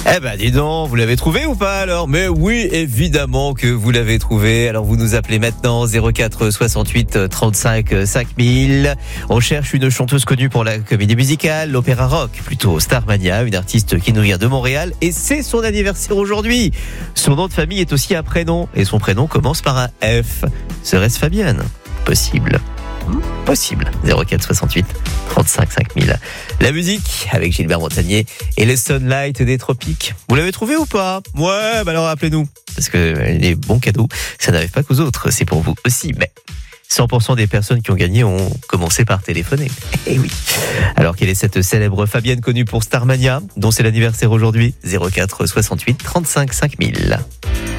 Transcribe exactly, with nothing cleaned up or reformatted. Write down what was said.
Eh ben dis donc, vous l'avez trouvé ou pas alors? Mais oui, évidemment que vous l'avez trouvé. Alors vous nous appelez maintenant zéro quatre soixante-huit trente-cinq cinq mille. On cherche une chanteuse connue pour la comédie musicale, l'opéra rock, plutôt Starmania, une artiste qui nous vient de Montréal et c'est son anniversaire aujourd'hui. Son nom de famille est aussi un prénom et son prénom commence par un F. Serait-ce Fabienne? Possible. Possible. zéro quatre soixante-huit trente-cinq cinq mille. La musique avec Gilbert Montagnier et les Sunlight des Tropiques. Vous l'avez trouvé ou pas? Ouais, bah alors appelez-nous. Parce que les bons cadeaux, ça n'arrive pas qu'aux autres, c'est pour vous aussi. Mais cent pour cent des personnes qui ont gagné ont commencé par téléphoner. Eh oui. Alors quelle est cette célèbre Fabienne connue pour Starmania, dont c'est l'anniversaire aujourd'hui? zéro quatre soixante-huit trente-cinq cinq mille.